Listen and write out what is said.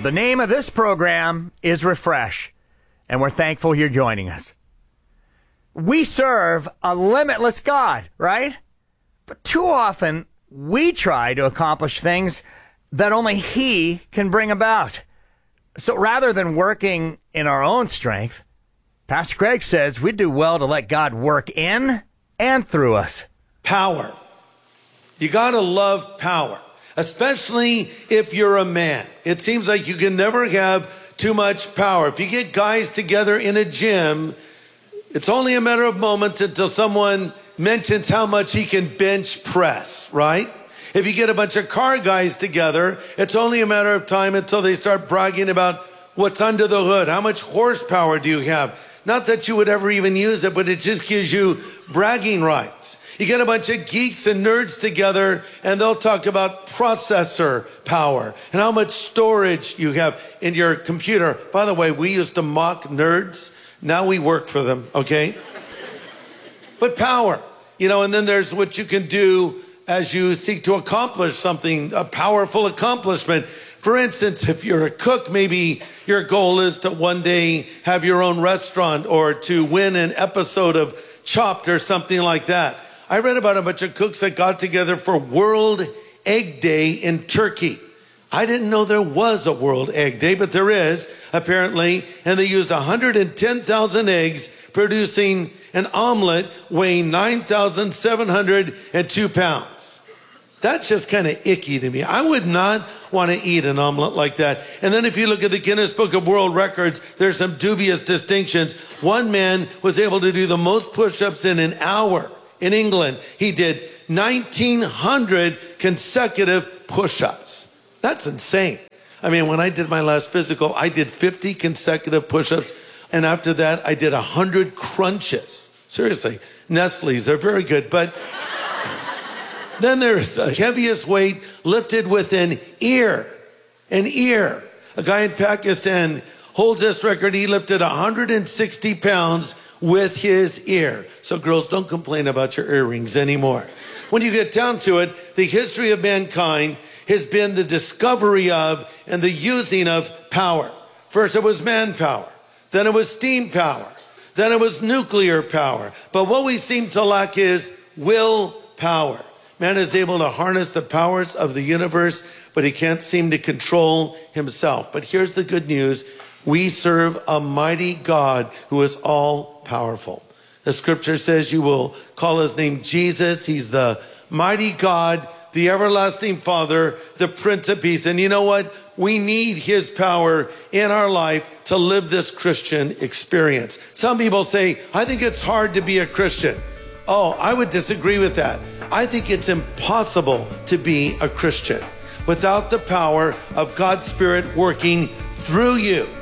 The name of this program is Refresh, and we're thankful you're joining us. We serve a limitless God, right? But too often, we try to accomplish things that only He can bring about. So rather than working in our own strength, Pastor Greg says we'd do well to let God work in and through us. Power. You gotta love power, especially if you're a man. It seems like you can never have too much power. If you get guys together in a gym, it's only a matter of moments until someone mentions how much he can bench press, right? If you get a bunch of car guys together, it's only a matter of time until they start bragging about what's under the hood. How much horsepower do you have? Not that you would ever even use it, but it just gives you bragging rights. You get a bunch of geeks and nerds together and they'll talk about processor power and how much storage you have in your computer. By the way, we used to mock nerds. Now we work for them, okay? But power, and then there's what you can do as you seek to accomplish something, a powerful accomplishment. For instance, if you're a cook, maybe your goal is to one day have your own restaurant or to win an episode of Chopped or something like that. I read about a bunch of cooks that got together for World Egg Day in Turkey. I didn't know there was a World Egg Day, but there is, apparently. And they use 110,000 eggs, producing an omelet weighing 9,702 pounds. That's just kind of icky to me. I would not want to eat an omelet like that. And then if you look at the Guinness Book of World Records, there's some dubious distinctions. One man was able to do the most push-ups in an hour in England. He did 1,900 consecutive push-ups. That's insane. I mean, when I did my last physical, I did 50 consecutive push-ups. And after that, I did 100 crunches. Seriously, Nestle's, they're very good. But then there's the heaviest weight lifted with an ear. An ear. A guy in Pakistan holds this record. He lifted 160 pounds with his ear. So girls, don't complain about your earrings anymore. When you get down to it, the history of mankind has been the discovery of and the using of power. First it was manpower. Then it was steam power. Then it was nuclear power. But what we seem to lack is willpower. Man is able to harness the powers of the universe, but he can't seem to control himself. But here's the good news. We serve a mighty God who is all powerful. The scripture says you will call his name Jesus. He's the mighty God, the everlasting Father, the Prince of Peace. And you know what? We need his power in our life to live this Christian experience. Some people say, I think it's hard to be a Christian. Oh, I would disagree with that. I think it's impossible to be a Christian without the power of God's Spirit working through you.